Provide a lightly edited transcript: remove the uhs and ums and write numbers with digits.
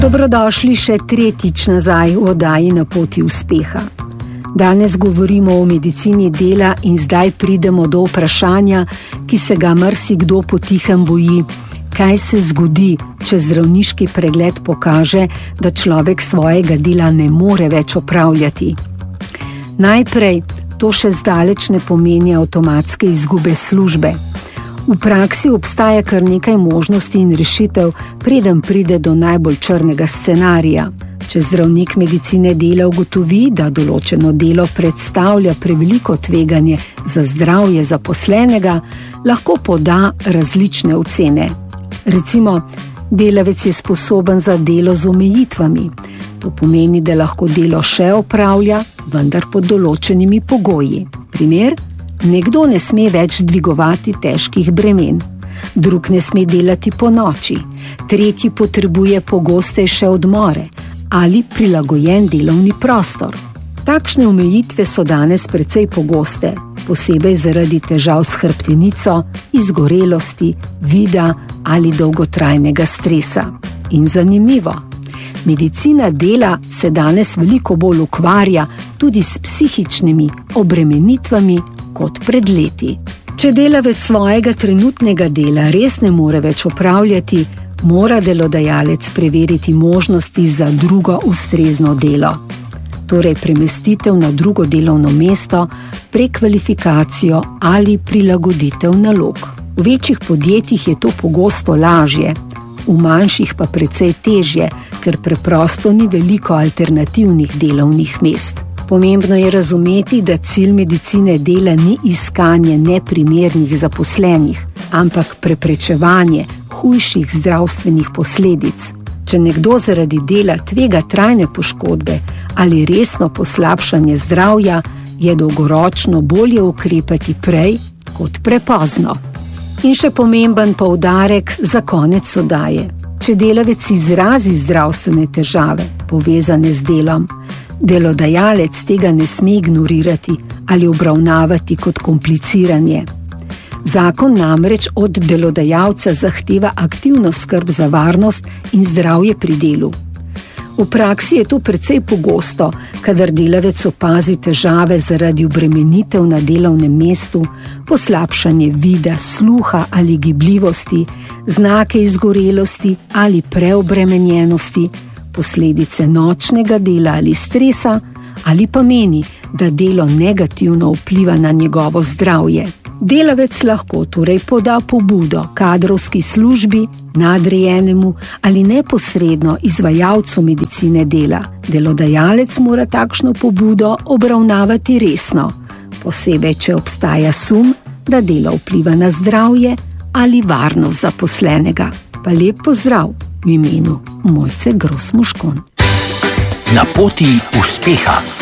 Dobrodošli še tretjič nazaj v oddaji Na poti uspeha. Danes govorimo o medicini dela in zdaj pridemo do vprašanja, ki se ga marsikdo potihem boji. Kaj se zgodi, če zdravniški pregled pokaže, da človek svojega dela ne more več opravljati? Najprej, to še zdaleč ne pomeni avtomatske izgube službe. V praksi obstaja kar nekaj možnosti in rešitev, preden pride do najbolj črnega scenarija. Če zdravnik medicine dela ugotovi, da določeno delo predstavlja preveliko tveganje za zdravje zaposlenega, lahko poda različne ocene. Recimo, delavec je sposoben za delo z omejitvami. To pomeni, da lahko delo še opravlja, vendar pod določenimi pogoji. Primer: nekdo ne sme več dvigovati težkih bremen, drug ne sme delati ponoči, tretji potrebuje pogostejše odmore ali prilagojen delovni prostor. Takšne omejitve so danes precej pogoste, posebej zaradi težav s hrbtenico, izgorelosti, vida ali dolgotrajnega stresa. In zanimivo, medicina dela se danes veliko bolj ukvarja tudi s psihičnimi obremenitvami kot pred leti. Če delavec svojega trenutnega dela res ne more več opravljati, mora delodajalec preveriti možnosti za drugo ustrezno delo. Torej premestitev na drugo delovno mesto, prekvalifikacijo ali prilagoditev nalog. V večjih podjetjih je to pogosto lažje, v manjših pa precej težje, ker preprosto ni veliko alternativnih delovnih mest. Pomembno je razumeti, da cilj medicine dela ni iskanje neprimernih zaposlenih, ampak preprečevanje hujših zdravstvenih posledic. Če nekdo zaradi dela tvega trajne poškodbe ali resno poslabšanje zdravja, je dolgoročno bolje ukrepati prej kot prepozno. In še pomemben poudarek za konec oddaje. Če delavec izrazi zdravstvene težave, povezane z delom, delodajalec tega ne sme ignorirati ali obravnavati kot kompliciranje. Zakon namreč od delodajalca zahteva aktivno skrb za varnost in zdravje pri delu. V praksi je to precej pogosto, kadar delavec opazi težave zaradi obremenitev na delovnem mestu, poslabšanje vida, sluha ali gibljivosti, znake izgorelosti ali preobremenjenosti, posledice nočnega dela ali stresa, ali pa meni, da delo negativno vpliva na njegovo zdravje. Delavec lahko torej poda pobudo kadrovski službi, nadrejenemu ali neposredno izvajalcu medicine dela. Delodajalec mora takšno pobudo obravnavati resno, posebej če obstaja sum, da delo vpliva na zdravje ali varnost zaposlenega. Pa lep pozdrav v imenu Mojce Gros Moškon. Na poti uspeha.